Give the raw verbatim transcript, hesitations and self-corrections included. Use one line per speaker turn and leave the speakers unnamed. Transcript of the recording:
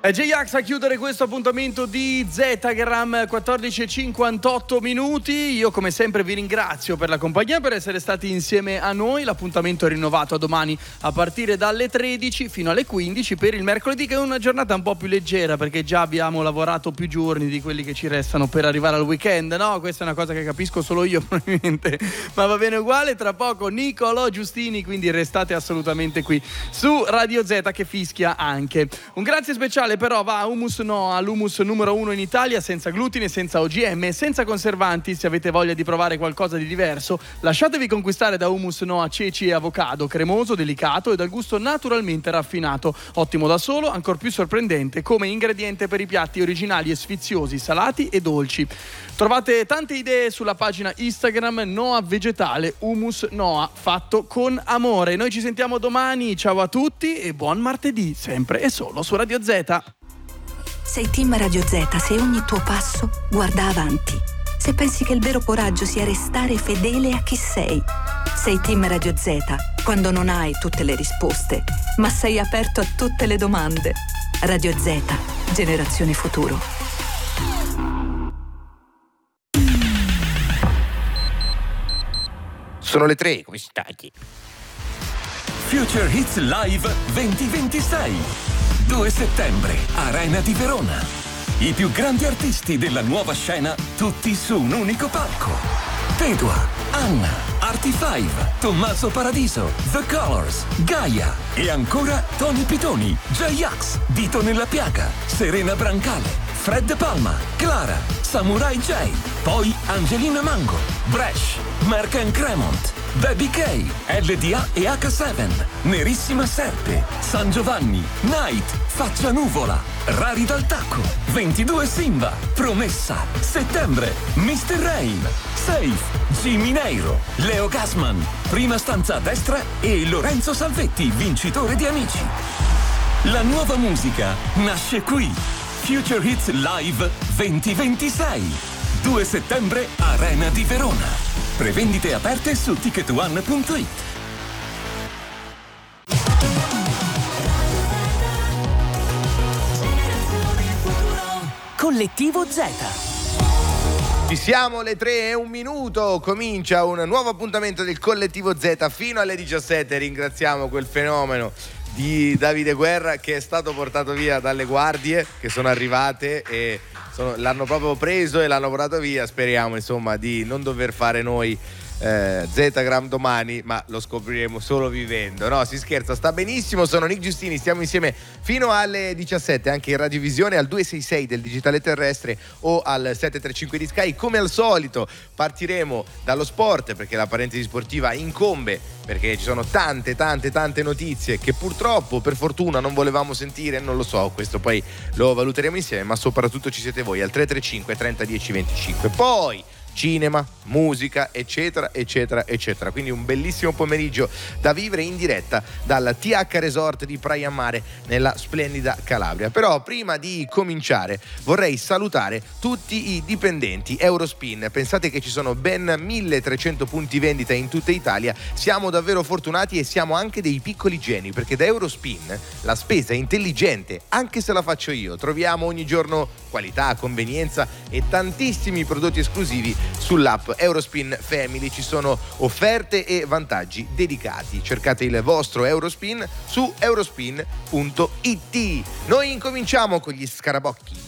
È J-Ax a chiudere questo appuntamento di Zetagram, quattordici e cinquantotto minuti. Io come sempre vi ringrazio per la compagnia, per essere stati insieme a noi. L'appuntamento è rinnovato a domani a partire dalle tredici fino alle quindici per il mercoledì, che è una giornata un po' più leggera perché già abbiamo lavorato più giorni di quelli che ci restano per arrivare al weekend. No, questa è una cosa che capisco solo io probabilmente, ma va bene uguale. Tra poco Nicolò Giustini, quindi restate assolutamente qui su Radio Z che fischia anche. Un grazie speciale però va a Humus Noa, l'humus numero uno in Italia, senza glutine, senza O G M, senza conservanti. Se avete voglia di provare qualcosa di diverso, lasciatevi conquistare da Humus Noa ceci e avocado, cremoso, delicato e dal gusto naturalmente raffinato, ottimo da solo, ancor più sorprendente come ingrediente per i piatti originali e sfiziosi, salati e dolci. Trovate tante idee sulla pagina Instagram Noa Vegetale, Humus Noa fatto con amore. Noi ci sentiamo domani, ciao a tutti e buon martedì, sempre e solo su Radio Z.
Sei team Radio Z se ogni tuo passo guarda avanti. Se pensi che il vero coraggio sia restare fedele a chi sei. Sei team Radio Z quando non hai tutte le risposte, ma sei aperto a tutte le domande. Radio Z, generazione futuro.
Sono le tre, come stai?
Future Hits Live duemilaventisei. due settembre, Arena di Verona. I più grandi artisti della nuova scena, tutti su un unico palco. Pedua, Anna, Artifive, Tommaso Paradiso, The Colors, Gaia e ancora Tony Pitoni, J-Ax, Dito nella Piaga, Serena Brancale, Fred Palma, Clara, Samurai J, poi Angelina Mango, Bresh, Mark and Cremont, Baby K, L D A e H sette, Nerissima Serpe, San Giovanni, Night, Faccia Nuvola, Rari dal Tacco, ventidue Simba, Promessa, Settembre, mister Rain, Safe, Jimmy Neiro, Leo Gassman, Prima Stanza a Destra e Lorenzo Salvetti, vincitore di Amici. La nuova musica nasce qui. Future Hits Live duemilaventisei. due settembre, Arena di Verona. Prevendite aperte su ticket one punto it.
Collettivo Z.
Ci siamo, le tre e un minuto, comincia un nuovo appuntamento del Collettivo Z fino alle diciassette. Ringraziamo quel fenomeno di Davide Guerra che è stato portato via dalle guardie che sono arrivate e sono, l'hanno proprio preso e l'hanno portato via. Speriamo insomma di non dover fare noi eh, Zetagram domani, ma lo scopriremo solo vivendo. No, si scherza, sta benissimo. Sono Nick Giustini, stiamo insieme fino alle diciassette anche in radiovisione al due sei sei del digitale terrestre o al sette tre cinque di Sky. Come al solito partiremo dallo sport perché la parentesi sportiva incombe, perché ci sono tante tante tante notizie che purtroppo per fortuna non volevamo sentire, non lo so, questo poi lo valuteremo insieme, ma soprattutto ci siete voi al tre tre cinque trenta dieci venticinque. Poi cinema, musica, eccetera, eccetera, eccetera. Quindi un bellissimo pomeriggio da vivere in diretta dal T H Resort di Praia Mare nella splendida Calabria. Però prima di cominciare vorrei salutare tutti i dipendenti Eurospin. Pensate che ci sono ben milletrecento punti vendita in tutta Italia. Siamo davvero fortunati e siamo anche dei piccoli geni, perché da Eurospin la spesa è intelligente, anche se la faccio io. Troviamo ogni giorno qualità, convenienza e tantissimi prodotti esclusivi sull'app Eurospin Family. Ci sono offerte e vantaggi dedicati. Cercate il vostro Eurospin su eurospin punto it. Noi incominciamo con gli scarabocchi.